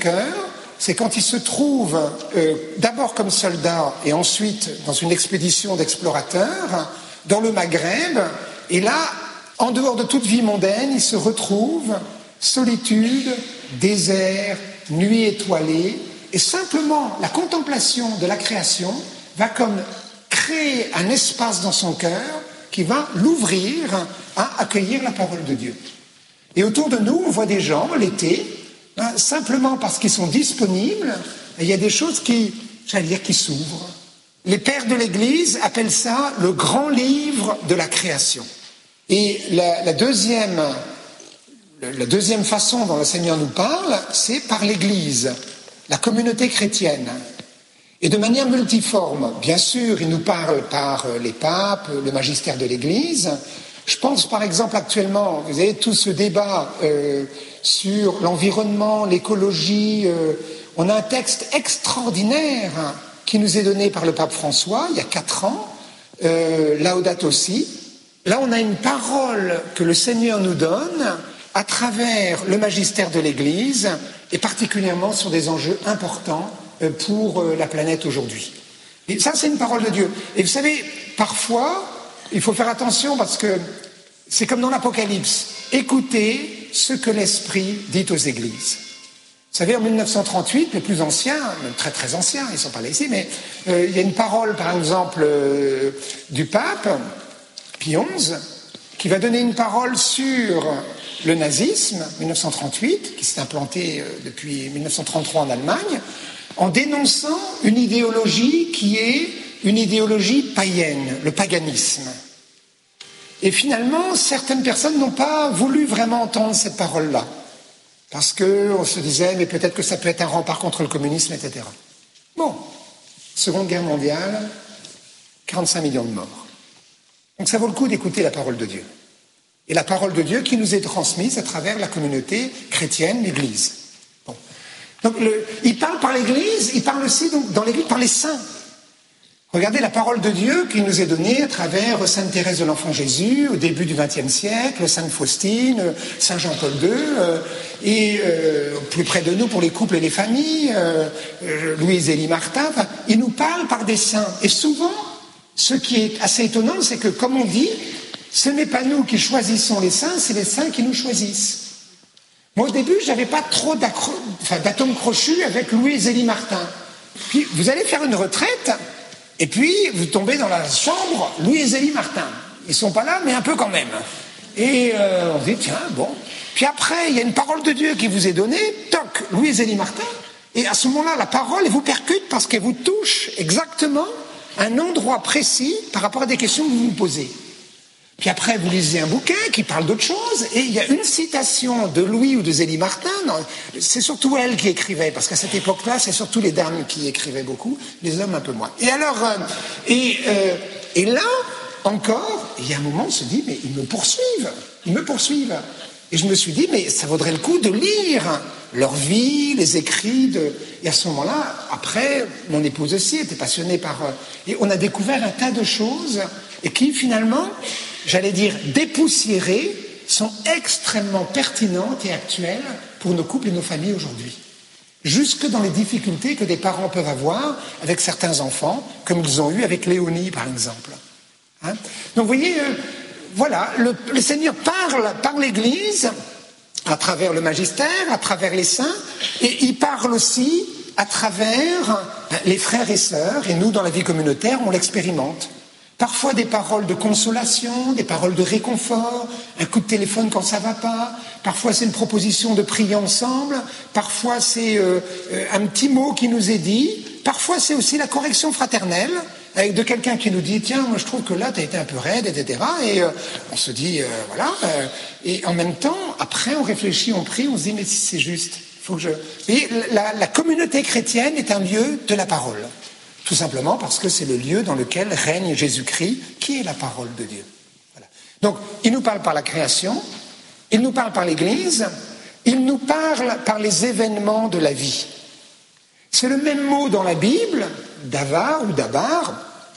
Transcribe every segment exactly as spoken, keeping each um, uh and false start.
cœur, c'est quand il se trouve euh, d'abord comme soldat et ensuite dans une expédition d'explorateurs dans le Maghreb, et là, en dehors de toute vie mondaine, il se retrouve solitude, désert, nuit étoilée, et simplement la contemplation de la création va comme créer un espace dans son cœur qui va l'ouvrir à accueillir la parole de Dieu. Et autour de nous, on voit des gens, l'été, hein, simplement parce qu'ils sont disponibles, il y a des choses qui, j'allais dire, qui s'ouvrent. Les pères de l'Église appellent ça le grand livre de la création. Et la, la, deuxième, la deuxième façon dont le Seigneur nous parle, c'est par l'Église, la communauté chrétienne. Et de manière multiforme, bien sûr, il nous parle par les papes, le magistère de l'Église. Je pense par exemple actuellement, vous avez tout ce débat euh, sur l'environnement, l'écologie. Euh, on a un texte extraordinaire hein, qui nous est donné par le pape François il y a quatre ans, euh, Laudato Si. Là, on a une parole que le Seigneur nous donne à travers le magistère de l'Église et particulièrement sur des enjeux importants pour la planète aujourd'hui. Et ça, c'est une parole de Dieu. Et vous savez, parfois, il faut faire attention parce que c'est comme dans l'Apocalypse. Écoutez ce que l'Esprit dit aux églises. Vous savez, en mille neuf cent trente-huit, les plus anciens, même très très anciens, ils ne sont pas là ici, mais euh, il y a une parole, par exemple, euh, du pape, Pie onze, qui va donner une parole sur le nazisme, mille neuf cent trente-huit, qui s'est implanté euh, depuis mille neuf cent trente-trois en Allemagne, en dénonçant une idéologie qui est une idéologie païenne, le paganisme. Et finalement, certaines personnes n'ont pas voulu vraiment entendre cette parole-là, parce qu'on se disait, mais peut-être que ça peut être un rempart contre le communisme, et cetera. Bon, Seconde Guerre mondiale, quarante-cinq millions de morts. Donc ça vaut le coup d'écouter la parole de Dieu. Et la parole de Dieu qui nous est transmise à travers la communauté chrétienne, l'Église. Bon. Donc le, il parle par l'Église, il parle aussi donc, dans l'Église par les saints. Regardez la parole de Dieu qui nous est donnée à travers Sainte Thérèse de l'Enfant Jésus au début du vingtième siècle, Sainte Faustine, Saint Jean-Paul deux, euh, et euh, plus près de nous pour les couples et les familles, euh, Louise Élie Martin. Enfin, il nous parle par des saints. Et souvent, ce qui est assez étonnant, c'est que, comme on dit, ce n'est pas nous qui choisissons les saints, c'est les saints qui nous choisissent. Moi, au début, je n'avais pas trop enfin, d'atomes crochus avec Louise Élie Martin. Puis, vous allez faire une retraite, et puis, vous tombez dans la chambre Louise Élie Martin. Ils ne sont pas là, mais un peu quand même. Et euh, on se dit, tiens, bon. Puis après, il y a une parole de Dieu qui vous est donnée, toc, Louise Élie Martin. Et à ce moment-là, la parole, elle vous percute parce qu'elle vous touche exactement un endroit précis par rapport à des questions que vous vous posez. Puis après, vous lisez un bouquin qui parle d'autre chose, et il y a une citation de Louis ou de Zélie Martin, non, c'est surtout elle qui écrivait, parce qu'à cette époque-là, c'est surtout les dames qui écrivaient beaucoup, les hommes un peu moins. Et alors, euh, et, euh, et là, encore, il y a un moment, on se dit, mais ils me poursuivent, ils me poursuivent. Et je me suis dit, mais ça vaudrait le coup de lire leur vie, les écrits. De... Et à ce moment-là, après, mon épouse aussi était passionnée par... Et on a découvert un tas de choses, et qui, finalement, j'allais dire dépoussiérées, sont extrêmement pertinentes et actuelles pour nos couples et nos familles aujourd'hui. Jusque dans les difficultés que des parents peuvent avoir avec certains enfants, comme ils ont eu avec Léonie, par exemple. Hein? Donc, vous voyez... Euh, Voilà, le, le Seigneur parle par l'Église, à travers le magistère, à travers les saints, et il parle aussi à travers les frères et sœurs, et nous, dans la vie communautaire, on l'expérimente. Parfois des paroles de consolation, des paroles de réconfort, un coup de téléphone quand ça ne va pas, parfois c'est une proposition de prier ensemble, parfois c'est euh, un petit mot qui nous est dit, parfois c'est aussi la correction fraternelle, avec de quelqu'un qui nous dit, tiens, moi je trouve que là tu as été un peu raide, et cetera. Et euh, on se dit, euh, voilà, euh, et en même temps, après on réfléchit, on prie, on se dit, mais si c'est juste, faut que je... Et la, la communauté chrétienne est un lieu de la parole, tout simplement parce que c'est le lieu dans lequel règne Jésus-Christ, qui est la parole de Dieu. Voilà. Donc, il nous parle par la création, il nous parle par l'Église, il nous parle par les événements de la vie. C'est le même mot dans la Bible, davar ou dabar,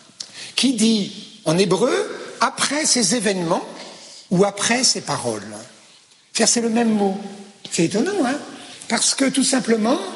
qui dit en hébreu après ces événements ou après ces paroles. C'est-à-dire, c'est le même mot. C'est étonnant, hein? Parce que tout simplement,